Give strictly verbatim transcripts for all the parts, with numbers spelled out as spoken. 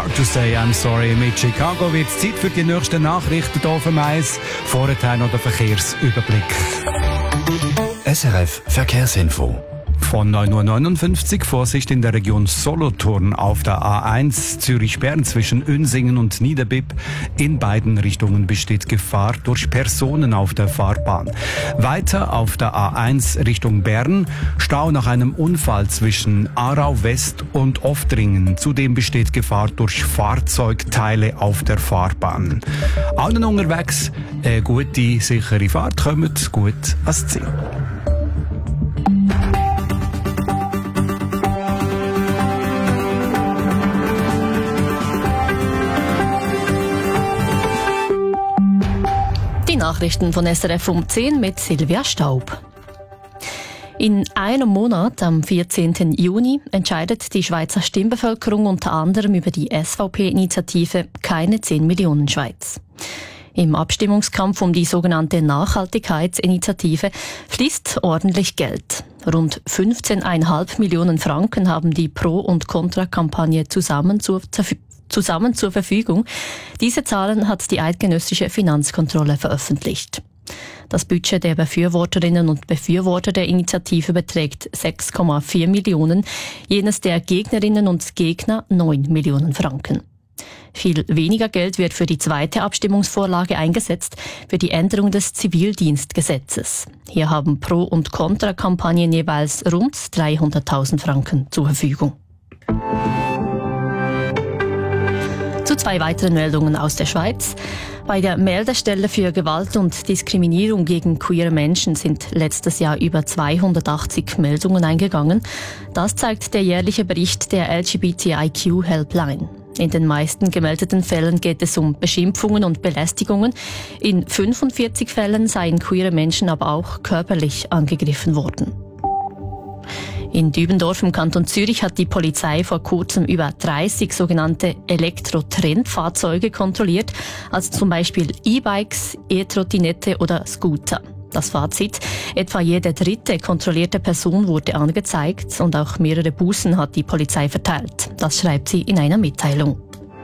Hard to Say I'm Sorry. Mit Chicago wird es Zeit für die nächsten Nachrichten hier auf dem Eis. Vorher noch der Verkehrsüberblick. S R F Verkehrsinfo. Von neun Uhr neunundfünfzig Vorsicht in der Region Solothurn auf der A eins Zürich-Bern zwischen Unsingen und Niederbipp. In beiden Richtungen besteht Gefahr durch Personen auf der Fahrbahn. Weiter auf der A eins Richtung Bern Stau nach einem Unfall zwischen Aarau West und Oftringen. Zudem besteht Gefahr durch Fahrzeugteile auf der Fahrbahn. Allen unterwegs eine gute, sichere Fahrt, kommt gut ans Ziel. Nachrichten von S R F um zehn mit Silvia Staub. In einem Monat, am vierzehnten Juni, entscheidet die Schweizer Stimmbevölkerung unter anderem über die S V P-Initiative Keine zehn Millionen Schweiz. Im Abstimmungskampf um die sogenannte Nachhaltigkeitsinitiative fließt ordentlich Geld. Rund fünfzehn Komma fünf Millionen Franken haben die Pro- und Kontra-Kampagne zusammen zur Verfügung. zusammen zur Verfügung. Diese Zahlen hat die eidgenössische Finanzkontrolle veröffentlicht. Das Budget der Befürworterinnen und Befürworter der Initiative beträgt sechs Komma vier Millionen, jenes der Gegnerinnen und Gegner neun Millionen Franken. Viel weniger Geld wird für die zweite Abstimmungsvorlage eingesetzt, für die Änderung des Zivildienstgesetzes. Hier haben Pro- und Kontra-Kampagnen jeweils rund dreihunderttausend Franken zur Verfügung. Zu zwei weiteren Meldungen aus der Schweiz. Bei der Meldestelle für Gewalt und Diskriminierung gegen queere Menschen sind letztes Jahr über zweihundertachtzig Meldungen eingegangen. Das zeigt der jährliche Bericht der L G B T I Q Helpline. In den meisten gemeldeten Fällen geht es um Beschimpfungen und Belästigungen. In fünfundvierzig Fällen seien queere Menschen aber auch körperlich angegriffen worden. In Dübendorf im Kanton Zürich hat die Polizei vor kurzem über dreißig sogenannte Elektro-Trendfahrzeuge kontrolliert, also zum Beispiel E-Bikes, E-Trottinette oder Scooter. Das Fazit: Etwa jede dritte kontrollierte Person wurde angezeigt und auch mehrere Bußen hat die Polizei verteilt. Das schreibt sie in einer Mitteilung.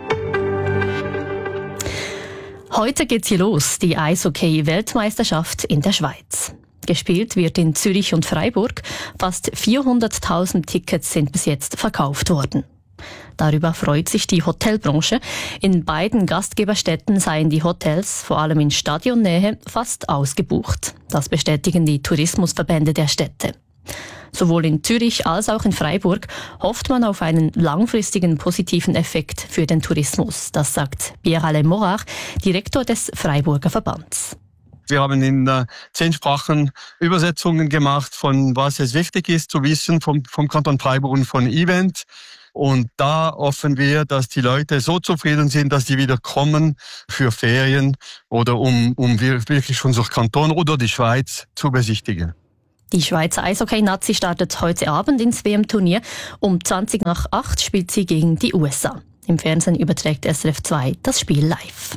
Heute geht's hier los, die Eishockey-Weltmeisterschaft in der Schweiz. Gespielt wird in Zürich und Freiburg. Fast vierhunderttausend Tickets sind bis jetzt verkauft worden. Darüber freut sich die Hotelbranche. In beiden Gastgeberstädten seien die Hotels, vor allem in Stadionnähe, fast ausgebucht. Das bestätigen die Tourismusverbände der Städte. Sowohl in Zürich als auch in Freiburg hofft man auf einen langfristigen positiven Effekt für den Tourismus. Das sagt Pierre-Alain Morard, Direktor des Freiburger Verbands. Wir haben in äh, zehn Sprachen Übersetzungen gemacht, von was es wichtig ist zu wissen vom, vom Kanton Freiburg und von Event. Und da hoffen wir, dass die Leute so zufrieden sind, dass sie wieder kommen für Ferien oder um, um wirklich unser Kanton oder die Schweiz zu besichtigen. Die Schweizer Eishockey-Nazi startet heute Abend ins W M-Turnier. Um zwanzig nach acht spielt sie gegen die U S A. Im Fernsehen überträgt S R F zwei das Spiel live.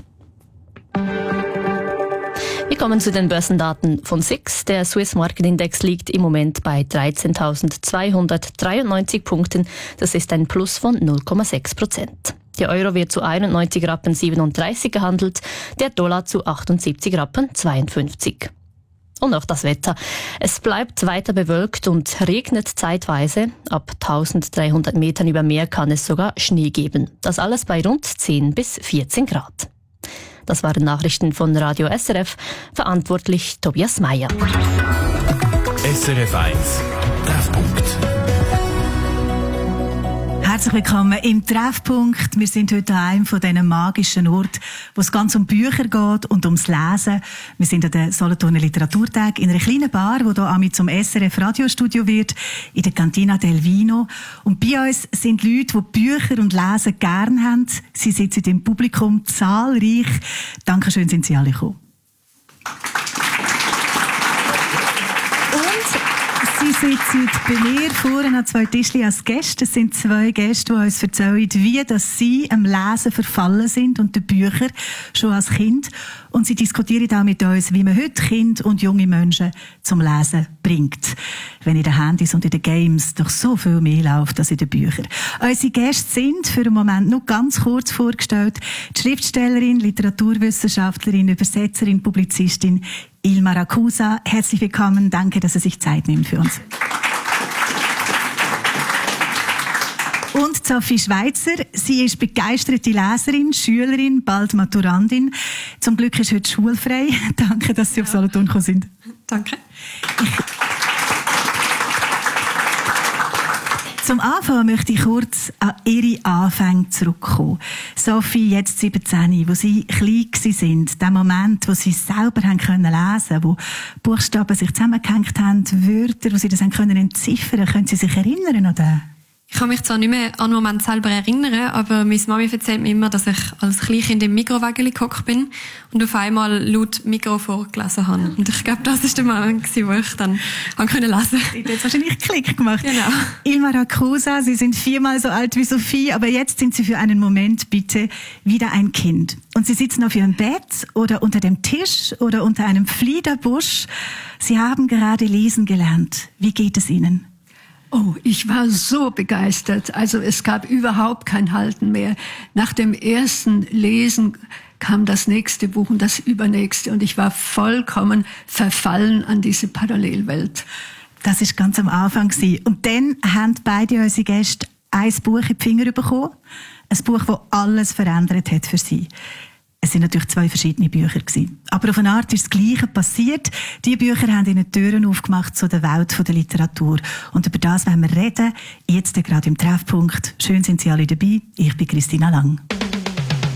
Wir kommen zu den Börsendaten von S I X. Der Swiss Market Index liegt im Moment bei dreizehntausendzweihundertdreiundneunzig Punkten. Das ist ein Plus von null Komma sechs Prozent. Der Euro wird zu einundneunzig Rappen siebenunddreißig gehandelt, der Dollar zu achtundsiebzig Rappen zweiundfünfzig. Und auch das Wetter. Es bleibt weiter bewölkt und regnet zeitweise. Ab eintausenddreihundert Metern über Meer kann es sogar Schnee geben. Das alles bei rund zehn bis vierzehn Grad. Das waren Nachrichten von Radio S R F, verantwortlich Tobias Meyer. S R F eins Treffpunkt. Herzlich willkommen im Treffpunkt. Wir sind heute an einem von diesen magischen Orten, wo es ganz um Bücher geht und ums Lesen. Wir sind an der Solothurner Literaturtag in einer kleinen Bar, die hier mit zum S R F Radiostudio wird, in der Cantina del Vino. Und bei uns sind Leute, die Bücher und Lesen gerne haben. Sie sitzen im Publikum zahlreich. Dankeschön, sind Sie alle gekommen. Sie sitzen bei mir vorne an zwei Tischchen als Gäste. Es sind zwei Gäste, die uns erzählen, wie dass sie am Lesen verfallen sind und den Büchern schon als Kind. Und sie diskutieren auch mit uns, wie man heute Kinder und junge Menschen zum Lesen bringt. Wenn in den Handys und in den Games doch so viel mehr läuft als in den Büchern. Unsere Gäste sind für den Moment noch ganz kurz vorgestellt die Schriftstellerin, Literaturwissenschaftlerin, Übersetzerin, Publizistin Ilma Rakusa. Herzlich willkommen. Danke, dass Sie sich Zeit nehmen für uns. Und Sophie Schweizer. Sie ist begeisterte Leserin, Schülerin, bald Maturandin. Zum Glück ist heute schulfrei. Danke, dass Sie auf Solothurn gekommen sind. Danke. Zum Anfang möchte ich kurz an Ihre Anfänge zurückkommen. Sophie, jetzt siebzehn, wo Sie klein sind, der Moment, wo Sie selber haben können lesen, wo Buchstaben sich zusammengehängt haben, Wörter, wo Sie das haben können entziffern, können Sie sich erinnern an den? Ich kann mich zwar nicht mehr an den Moment selber erinnern, aber meine Mami erzählt mir immer, dass ich als Kleinkind im Mikrowägeli gehockt bin und auf einmal laut Mikro vorgelesen habe. Und ich glaube, das war der Moment, wo ich dann lesen konnte. Sie hat jetzt wahrscheinlich Klick gemacht. Genau. Ilma Rakusa, Sie sind viermal so alt wie Sophie, aber jetzt sind Sie für einen Moment bitte wieder ein Kind. Und Sie sitzen auf Ihrem Bett oder unter dem Tisch oder unter einem Fliederbusch. Sie haben gerade lesen gelernt. Wie geht es Ihnen? Oh, ich war so begeistert. Also es gab überhaupt kein Halten mehr. Nach dem ersten Lesen kam das nächste Buch und das übernächste. Und ich war vollkommen verfallen an diese Parallelwelt. Das war ganz am Anfang. Und dann haben beide unsere Gäste ein Buch in die Finger bekommen. Ein Buch, das alles verändert hat für sie. Es sind natürlich zwei verschiedene Bücher gewesen. Aber auf eine Art ist das Gleiche passiert. Die Bücher haben ihnen Türen aufgemacht zu der Welt der Literatur. Und über das wollen wir reden. Jetzt gerade im Treffpunkt. Schön sind Sie alle dabei. Ich bin Christina Lang.